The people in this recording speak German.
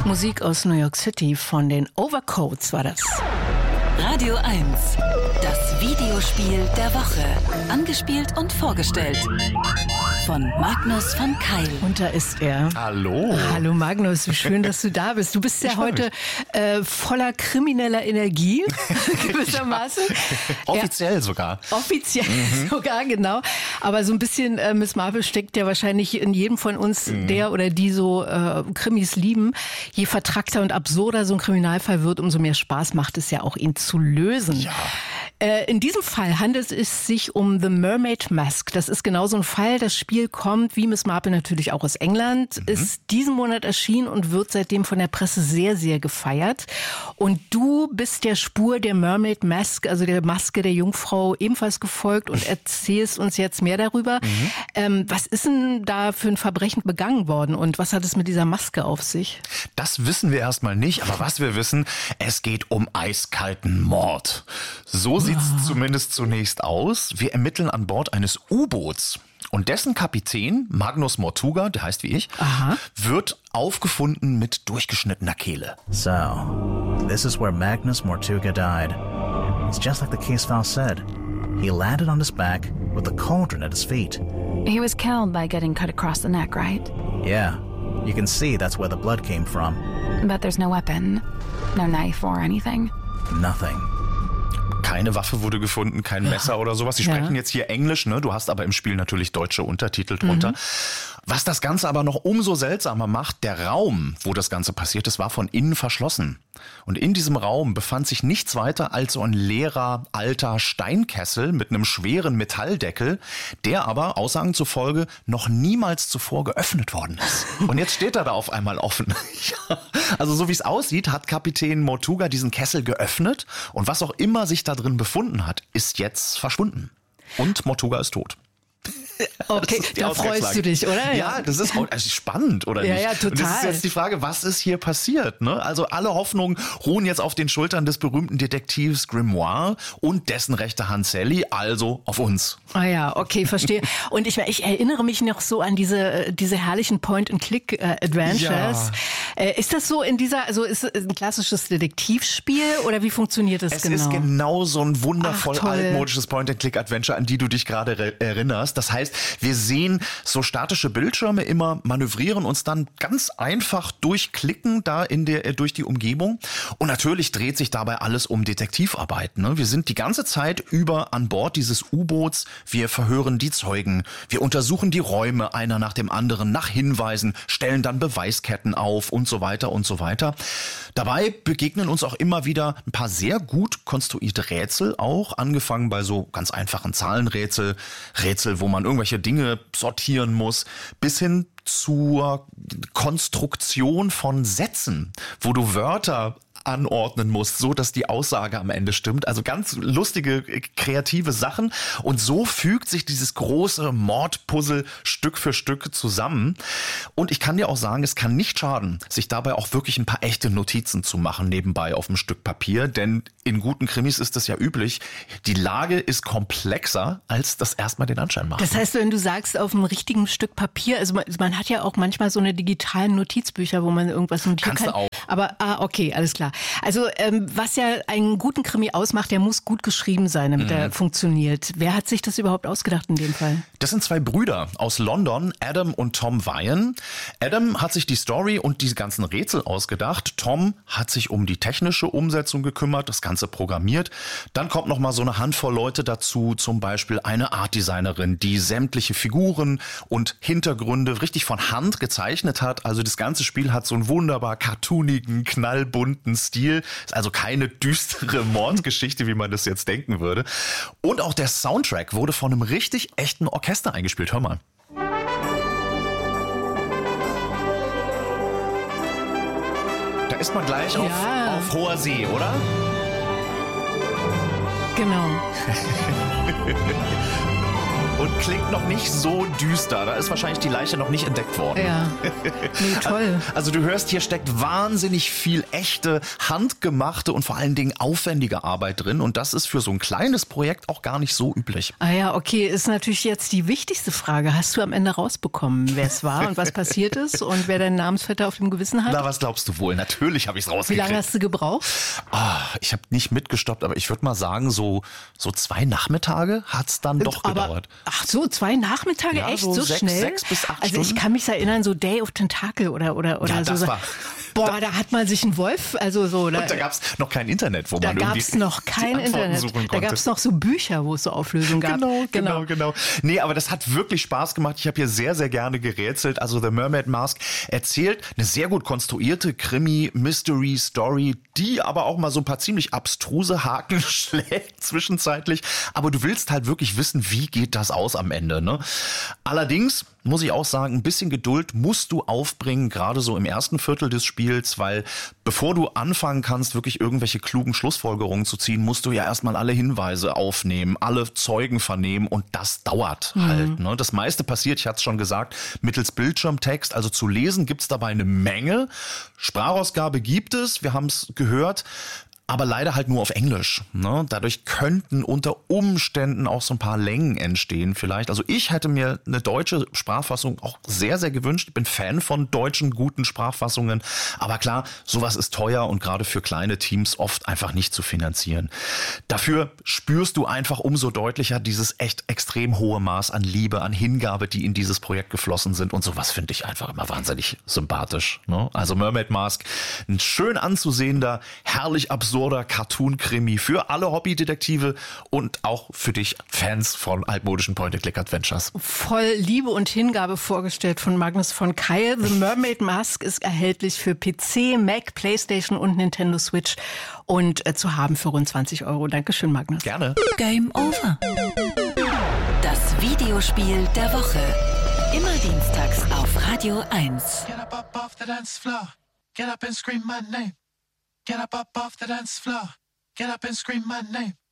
Musik aus New York City von den Overcoats war das. Radio 1, das Videospiel der Woche. Angespielt und vorgestellt von Magnus von Keil. Und da ist er. Hallo. Hallo Magnus, wie schön, dass du da bist. Du bist ja heute voller krimineller Energie, gewissermaßen. Offiziell sogar. Offiziell sogar, genau. Aber so ein bisschen Miss Marple steckt ja wahrscheinlich in jedem von uns, der oder die so Krimis lieben. Je vertrackter und absurder so ein Kriminalfall wird, umso mehr Spaß macht es ja auch, ihn zu lösen. Ja. In diesem Fall handelt es sich um The Mermaid Mask. Das ist genau so ein Fall. Das Spiel kommt, wie Miss Marple, natürlich auch aus England, ist diesen Monat erschienen und wird seitdem von der Presse sehr, sehr gefeiert. Und du bist der Spur der Mermaid Mask, also der Maske der Jungfrau, ebenfalls gefolgt und erzählst uns jetzt mehr darüber. Was ist denn da für ein Verbrechen begangen worden und was hat es mit dieser Maske auf sich? Das wissen wir erstmal nicht, aber was wir wissen, es geht um eiskalten Mord. So sieht's zumindest zunächst aus. Wir ermitteln an Bord eines U-Boots. Und dessen Kapitän, Magnus Mortuga, der heißt wie ich, wird aufgefunden mit durchgeschnittener Kehle. So, this is where Magnus Mortuga died. It's just like the case file said. He landed on his back with a cauldron at his feet. He was killed by getting cut across the neck, right? Yeah, you can see that's where the blood came from. But there's no weapon, no knife or anything. Nothing. Keine Waffe wurde gefunden, kein Messer oder sowas. Sie sprechen jetzt hier Englisch, ne? Du hast aber im Spiel natürlich deutsche Untertitel drunter. Was das Ganze aber noch umso seltsamer macht, der Raum, wo das Ganze passiert ist, war von innen verschlossen. Und in diesem Raum befand sich nichts weiter als so ein leerer, alter Steinkessel mit einem schweren Metalldeckel, der aber, Aussagen zufolge, noch niemals zuvor geöffnet worden ist. Und jetzt steht er da auf einmal offen. Ja. Also so wie es aussieht, hat Kapitän Mortuga diesen Kessel geöffnet und was auch immer sich da drin befunden hat, ist jetzt verschwunden. Und Mortuga ist tot. Okay, da freust du dich, oder? Ja, das ist spannend, oder nicht? Ja, total. Und das ist jetzt die Frage, was ist hier passiert? Ne? Also alle Hoffnungen ruhen jetzt auf den Schultern des berühmten Detektivs Grimoire und dessen rechte Hand Sally, also auf uns. Ah ja, okay, verstehe. Und ich erinnere mich noch so an diese herrlichen Point-and-Click-Adventures. Ja. Ist das so also ist es ein klassisches Detektivspiel oder wie funktioniert das genau? Es ist genau so ein wundervoll altmodisches Point-and-Click-Adventure, an die du dich gerade erinnerst. Das heißt, wir sehen so statische Bildschirme immer, manövrieren uns dann ganz einfach durchklicken da durch die Umgebung. Und natürlich dreht sich dabei alles um Detektivarbeit. Ne? Wir sind die ganze Zeit über an Bord dieses U-Boots. Wir verhören die Zeugen. Wir untersuchen die Räume einer nach dem anderen nach Hinweisen, stellen dann Beweisketten auf und so weiter und so weiter. Dabei begegnen uns auch immer wieder ein paar sehr gut konstruierte Rätsel auch, angefangen bei so ganz einfachen Zahlenrätsel, wo man irgendwelche Dinge sortieren muss, bis hin zur Konstruktion von Sätzen, wo du Wörter anordnen musst, so dass die Aussage am Ende stimmt. Also ganz lustige, kreative Sachen. Und so fügt sich dieses große Mordpuzzle Stück für Stück zusammen. Und ich kann dir auch sagen, es kann nicht schaden, sich dabei auch wirklich ein paar echte Notizen zu machen nebenbei auf einem Stück Papier. Denn in guten Krimis ist das ja üblich. Die Lage ist komplexer, als das erstmal den Anschein macht. Das heißt, wenn du sagst, auf einem richtigen Stück Papier, also man hat ja auch manchmal so eine digitalen Notizbücher, wo man irgendwas notieren kann. Kannst du auch. Aber, okay, alles klar. Also, was ja einen guten Krimi ausmacht, der muss gut geschrieben sein, damit er funktioniert. Wer hat sich das überhaupt ausgedacht in dem Fall? Das sind zwei Brüder aus London, Adam und Tom Wyan. Adam hat sich die Story und diese ganzen Rätsel ausgedacht. Tom hat sich um die technische Umsetzung gekümmert, das Ganze programmiert. Dann kommt noch mal so eine Handvoll Leute dazu, zum Beispiel eine Artdesignerin, die sämtliche Figuren und Hintergründe richtig von Hand gezeichnet hat. Also das ganze Spiel hat so einen wunderbar cartoonigen, knallbunten Stil. Ist also keine düstere Mordgeschichte, wie man das jetzt denken würde. Und auch der Soundtrack wurde von einem richtig echten Orchester eingespielt. Hör mal. Da ist man gleich auf hoher See, oder? Genau. und klingt noch nicht so düster. Da ist wahrscheinlich die Leiche noch nicht entdeckt worden. Ja, nee, toll. Also du hörst, hier steckt wahnsinnig viel echte, handgemachte und vor allen Dingen aufwendige Arbeit drin. Und das ist für so ein kleines Projekt auch gar nicht so üblich. Ah ja, okay, ist natürlich jetzt die wichtigste Frage. Hast du am Ende rausbekommen, wer es war und was passiert ist und wer deinen Namensvetter auf dem Gewissen hat? Na, was glaubst du wohl? Natürlich habe ich es rausgekriegt. Wie lange hast du gebraucht? Ich habe nicht mitgestoppt, aber ich würde mal sagen, so 2 Nachmittage hat es dann doch gedauert. Ach so, 2 Nachmittage? Ja, echt so so 6 schnell? bis 8 also Stunden. Ich kann mich erinnern, so Day of Tentacle oder Ja, so. das war... Boah, da hat man sich einen Wolf, also so. Und da gab es noch kein Internet, wo da man gab irgendwie es noch kein die Antworten Internet. suchen konnte. Da gab es noch so Bücher, wo es so Auflösungen gab. Genau. Nee, aber das hat wirklich Spaß gemacht. Ich habe hier sehr, sehr gerne gerätselt. Also The Mermaid Mask erzählt eine sehr gut konstruierte Krimi-Mystery-Story, die aber auch mal so ein paar ziemlich abstruse Haken schlägt zwischenzeitlich. Aber du willst halt wirklich wissen, wie geht das aus am Ende, ne? Allerdings muss ich auch sagen, ein bisschen Geduld musst du aufbringen, gerade so im ersten Viertel des Spiels, weil bevor du anfangen kannst, wirklich irgendwelche klugen Schlussfolgerungen zu ziehen, musst du ja erstmal alle Hinweise aufnehmen, alle Zeugen vernehmen und das dauert halt. Ne? Das meiste passiert, ich hatte es schon gesagt, mittels Bildschirmtext, also zu lesen gibt's dabei eine Menge. Sprachausgabe gibt es, wir haben es gehört. Aber leider halt nur auf Englisch. Ne? Dadurch könnten unter Umständen auch so ein paar Längen entstehen vielleicht. Also ich hätte mir eine deutsche Sprachfassung auch sehr, sehr gewünscht. Ich bin Fan von deutschen guten Sprachfassungen. Aber klar, sowas ist teuer und gerade für kleine Teams oft einfach nicht zu finanzieren. Dafür spürst du einfach umso deutlicher dieses echt extrem hohe Maß an Liebe, an Hingabe, die in dieses Projekt geflossen sind. Und sowas finde ich einfach immer wahnsinnig sympathisch. Ne? Also Mermaid Mask, ein schön anzusehender, herrlich absurder Cartoon-Krimi für alle Hobbydetektive und auch für dich Fans von altmodischen Point-and-Click-Adventures. Voll Liebe und Hingabe vorgestellt von Magnus von Keil. The Mermaid Mask ist erhältlich für PC, Mac, PlayStation und Nintendo Switch und zu haben für rund 20 €. Dankeschön, Magnus. Gerne. Game over. Das Videospiel der Woche. Immer dienstags auf Radio 1. Get up off the dance floor. Get up and scream my name. Get up off the dance floor. Get up and scream my name.